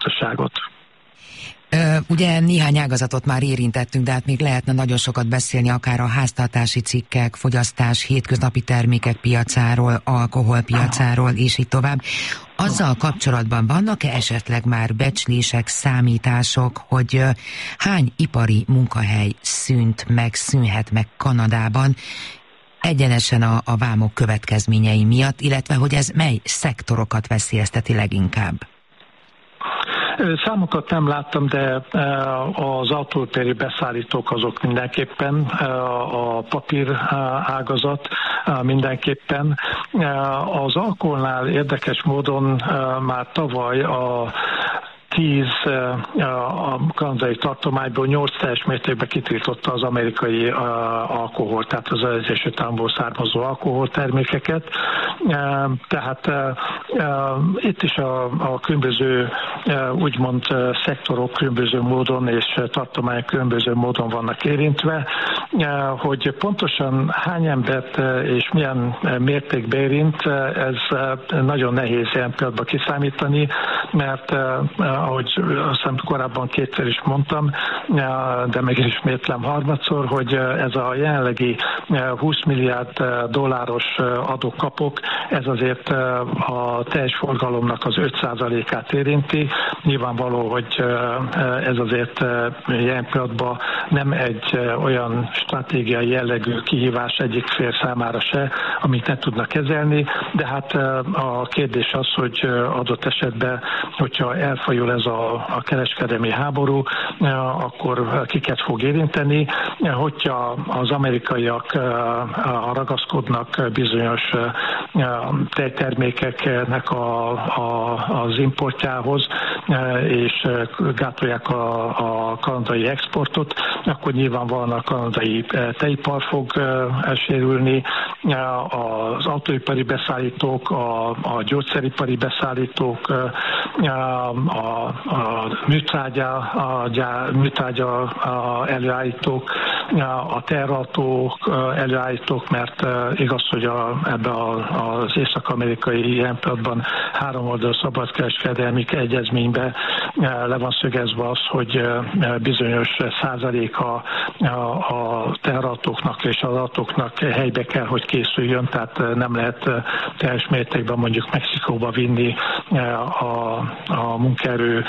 gazdaságot. Ugye néhány ágazatot már érintettünk, de hát még lehetne nagyon sokat beszélni akár a háztartási cikkek, fogyasztás, hétköznapi termékek piacáról, alkoholpiacáról, és így tovább. Azzal kapcsolatban vannak-e esetleg már becslések, számítások, hogy hány ipari munkahely szűnhet meg Kanadában egyenesen a vámok következményei miatt, illetve hogy ez mely szektorokat veszélyezteti leginkább? Számokat nem láttam, de az autóipari beszállítók azok mindenképpen, a papír ágazat mindenképpen. Az alkoholnál érdekes módon már tavaly a 10 a kanadai tartományból 8 teljes mértékben kitiltotta az amerikai alkohol, tehát az Egyesült Államokból származó alkoholtermékeket. Tehát itt is a különböző úgymond szektorok különböző módon és tartományok különböző módon vannak érintve, hogy pontosan hány embert és milyen mértékben érint, ez nagyon nehéz ilyen pillanatban kiszámítani, mert ahogy azt hiszem korábban kétszer is mondtam, de meg ismétlem harmadszor, hogy ez a jelenlegi 20 milliárd dolláros adókapok, ez azért a teljes forgalomnak az 5%-át érinti. Nyilvánvaló, hogy ez azért jelen pillanatban nem egy olyan stratégiai jellegű kihívás egyik fél számára se, amit ne tudnak kezelni, de hát a kérdés az, hogy adott esetben, hogyha elfajul ez a kereskedelmi háború, akkor kiket fog érinteni. Hogyha az amerikaiak ragaszkodnak bizonyos tejtermékeknek az importjához, és gátolják a kanadai exportot, akkor nyilvánvalóan a kanadai tejipar fog sérülni, az autóipari beszállítók, a gyógyszeripari beszállítók, a műtrágya előállítók, a terautók előállítók, mert igaz, hogy ebben az észak-amerikai ilyen pillanatban háromoldalú szabadkereskedelmi egyezményben le van szögezve az, hogy bizonyos százaléka a teherautóknak és az autóknak helybe kell, hogy készüljön, tehát nem lehet teljes mértékben mondjuk Mexikóba vinni a munkaerő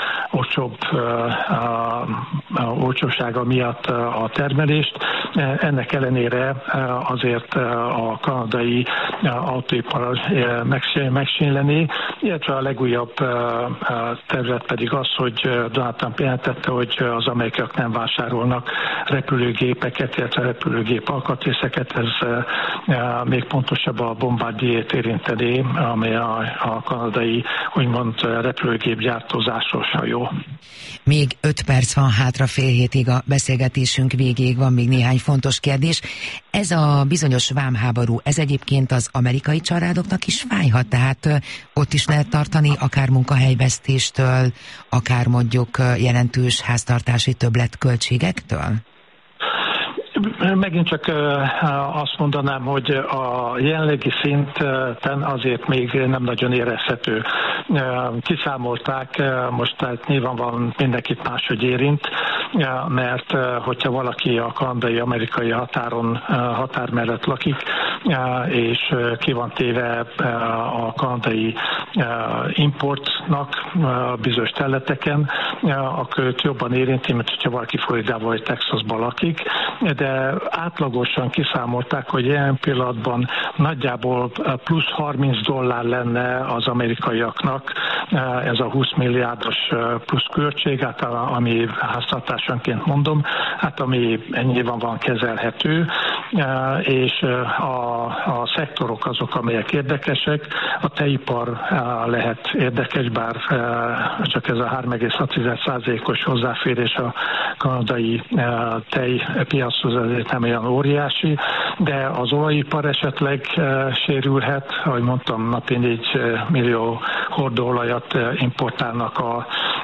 olcsósága miatt a termelést. Ennek ellenére azért a kanadai autóipar megsínleni, illetve a legújabb terület pedig az, hogy Donald Trump jelentette, hogy az amerikaiak nem vásárolnak repülőgépeket, illetve repülőgép alkatrészeket. Ez még pontosabb a Bombardier-t érinteni, amely a kanadai úgymond repülőgép gyártózásos hajó. Még 5 perc van hátra fél hétig a beszélgetésünk végéig, van még néhány fontos kérdés. Ez a bizonyos vámháború, ez egyébként az amerikai családoknak is fájhat, tehát ott is lehet tartani akár munkahelyvesztéstől, akár mondjuk jelentős háztartási többletköltségektől? Megint csak azt mondanám, hogy a jelenlegi szinten azért még nem nagyon érezhető. Kiszámolták, most tehát nyilvánvalóan mindenkit máshogy érint, mert hogyha valaki a kanadai-amerikai határ mellett lakik, és ki van téve a kanadai importnak bizonyos területeken, akkor őt jobban érinti, mint hogyha valaki Floridában vagy Texasban lakik, de átlagosan kiszámolták, hogy ilyen pillanatban nagyjából plusz $30 lenne az amerikaiaknak ez a 20 milliárdos plusz költség, hát ami háztartásonként mondom, hát ami nyilván van kezelhető, és a szektorok azok, amelyek érdekesek. A tejipar lehet érdekes, bár csak ez a 3,6%-os hozzáférés a kanadai tejpiachoz azért nem olyan óriási, de az olajipar esetleg sérülhet, ahogy mondtam, napi 4 millió hordóolajat importálnak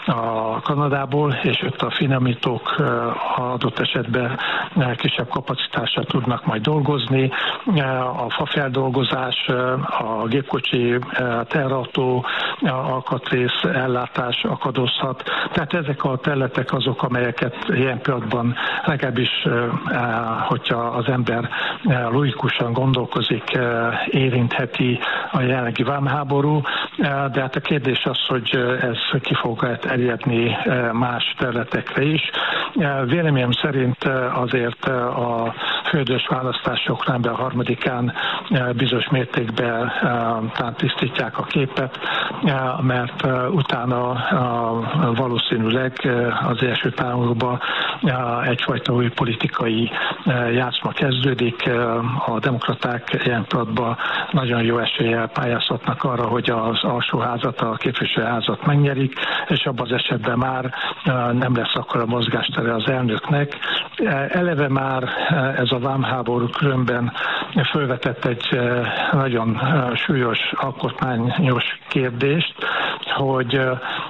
a Kanadából, és ott a finomítók adott esetben kisebb kapacitással tudnak majd dolgozni. A fafeldolgozás, a gépkocsi, teherautó alkatrész ellátás akadozhat. Tehát ezek a területek azok, amelyeket ilyen pillanatban legalábbis, hogyha az ember logikusan gondolkozik, érintheti a jelenlegi vámháború, de hát a kérdés az, hogy ez ki fog terjedni más területekre is. Véleményem szerint azért a főidős választások november 3-án bizonyos mértékben tisztítják a képet, mert utána valószínűleg az első támadóban egyfajta új politikai játszma kezdődik. A demokraták ilyen pillanatban nagyon jó eséllyel pályázhatnak arra, hogy az alsóházat, a képviselőházat megnyerik, és abban az esetben már nem lesz akkora mozgástere az elnöknek. Eleve már ez a vámháború különben felvetett egy nagyon súlyos alkotmányos kérdést, hogy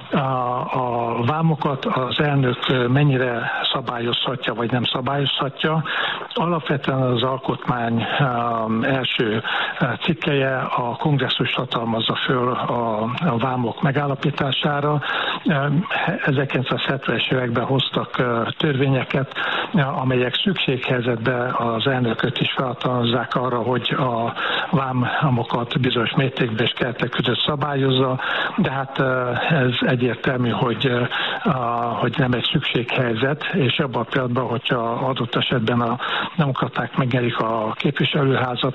a vámokat az elnök mennyire szabályozhatja, vagy nem szabályozhatja. Alapvetően az alkotmány első cikkelye a kongresszus hatalmazza föl a vámok megállapítására. 1970-es években hoztak törvényeket, amelyek szükséghelyzetben az elnököt is felhatalmazzák arra, hogy a vámokat bizonyos mértékben és keretek között szabályozza, de hát ez egyértelmű, hogy nem egy szükséghelyzet, és abban a pillanatban, hogyha adott esetben a demokraták megnyerik a képviselőházat,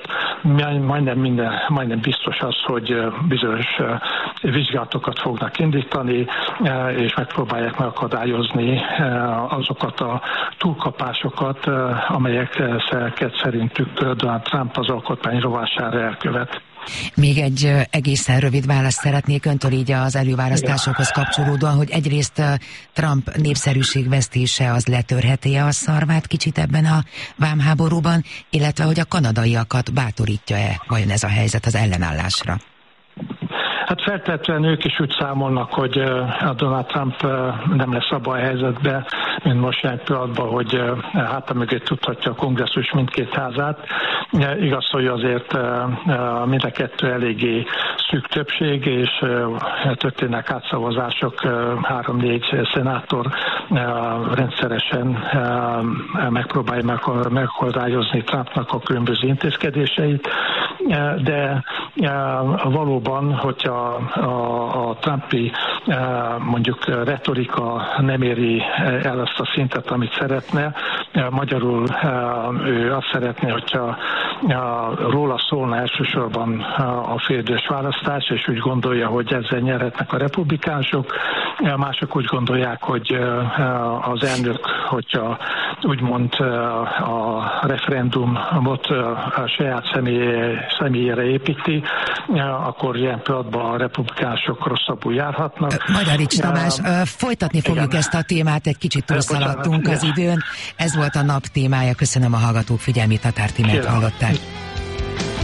majdnem biztos az, hogy bizonyos vizsgálatokat fognak indítani, és megpróbálják megakadályozni azokat a túlkapásokat, amelyeket szerintük Donald Trump az alkotmány rovására elkövet. Még egy egészen rövid választ szeretnék öntől így az előválasztásokhoz kapcsolódóan, hogy egyrészt Trump népszerűségvesztése az letörheti-e a szarvát kicsit ebben a vámháborúban, illetve hogy a kanadaiakat bátorítja-e vajon ez a helyzet az ellenállásra? Hát feltétlenül ők is úgy számolnak, hogy a Donald Trump nem lesz abban a helyzetben, mint most ilyen pillanatban, hogy háta mögé tudhatja a kongresszus mindkét házát. Igaz, hogy azért mind a kettő eléggé szűk többség, és történnek átszavazások, 3-4 szenátor rendszeresen megpróbálja megakadályozni Trumpnak a különböző intézkedéseit, de valóban, hogyha a Trumpi mondjuk retorika nem éri el azt a szintet, amit szeretne, magyarul ő azt szeretné, hogyha róla szólna elsősorban a félidős választás, és úgy gondolja, hogy ezzel nyerhetnek a republikánusok. Mások úgy gondolják, hogy az elnök, hogyha úgymond a referendumot a saját személyére építi, akkor ilyen pillanatban a republikánusok rosszabbul járhatnak. Magyarics Tamás, folytatni fogjuk ezt a témát, egy kicsit túlszaladtunk az időn. Ez volt a nap témája. Köszönöm a hallgatók figyelmét, Tatár Tímét hallották.